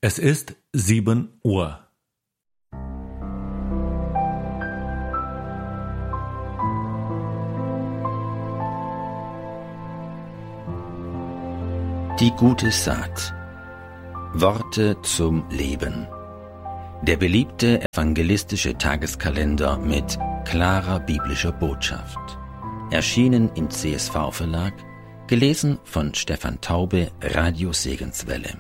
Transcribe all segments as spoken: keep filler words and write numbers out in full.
Es ist sieben Uhr. Die gute Saat. Worte zum Leben. Der beliebte evangelistische Tageskalender mit klarer biblischer Botschaft. Erschienen im C S V-Verlag, gelesen von Stefan Taube, Radio Segenswelle.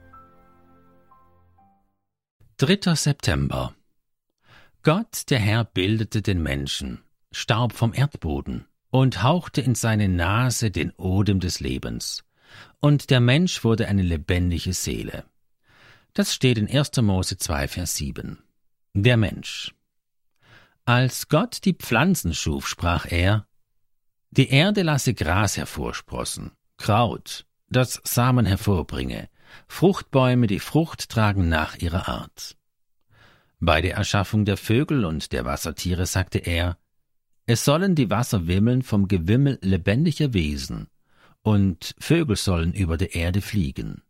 dritter September. Gott, der Herr, bildete den Menschen, Staub vom Erdboden, und hauchte in seine Nase den Odem des Lebens. Und der Mensch wurde eine lebendige Seele. Das steht in erster Mose zwei, Vers sieben. Der Mensch. Als Gott die Pflanzen schuf, sprach er: Die Erde lasse Gras hervorsprossen, Kraut, das Samen hervorbringe, Fruchtbäume, die Frucht tragen nach ihrer Art. Bei der Erschaffung der Vögel und der Wassertiere sagte er: Es sollen die Wasser wimmeln vom Gewimmel lebendiger Wesen, und Vögel sollen über der Erde fliegen.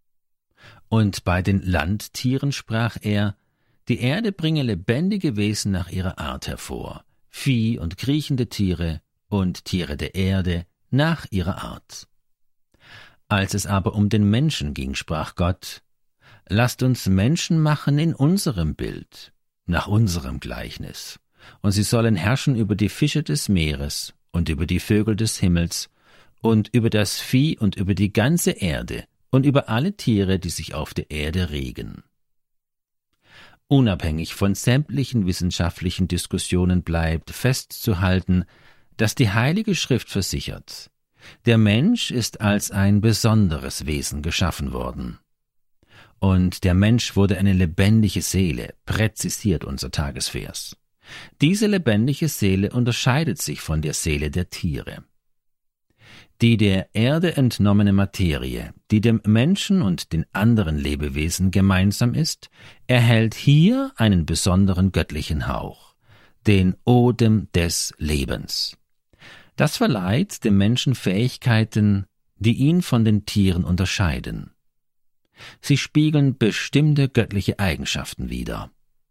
Und bei den Landtieren sprach er: Die Erde bringe lebendige Wesen nach ihrer Art hervor, Vieh und kriechende Tiere und Tiere der Erde nach ihrer Art. Als es aber um den Menschen ging, sprach Gott: Lasst uns Menschen machen in unserem Bild, nach unserem Gleichnis, und sie sollen herrschen über die Fische des Meeres und über die Vögel des Himmels und über das Vieh und über die ganze Erde und über alle Tiere, die sich auf der Erde regen. Unabhängig von sämtlichen wissenschaftlichen Diskussionen bleibt festzuhalten, dass die Heilige Schrift versichert: Der Mensch ist als ein besonderes Wesen geschaffen worden. Und der Mensch wurde eine lebendige Seele, präzisiert unser Tagesvers. Diese lebendige Seele unterscheidet sich von der Seele der Tiere. Die der Erde entnommene Materie, die dem Menschen und den anderen Lebewesen gemeinsam ist, erhält hier einen besonderen göttlichen Hauch, den Odem des Lebens. Das verleiht dem Menschen Fähigkeiten, die ihn von den Tieren unterscheiden. Sie spiegeln bestimmte göttliche Eigenschaften wider.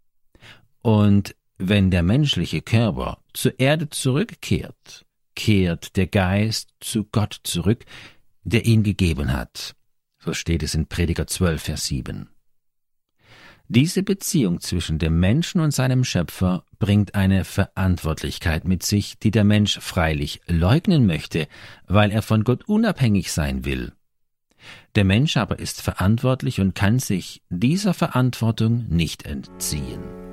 Und wenn der menschliche Körper zur Erde zurückkehrt, kehrt der Geist zu Gott zurück, der ihn gegeben hat. So steht es in Prediger zwölf, Vers sieben. Diese Beziehung zwischen dem Menschen und seinem Schöpfer bringt eine Verantwortlichkeit mit sich, die der Mensch freilich leugnen möchte, weil er von Gott unabhängig sein will. Der Mensch aber ist verantwortlich und kann sich dieser Verantwortung nicht entziehen.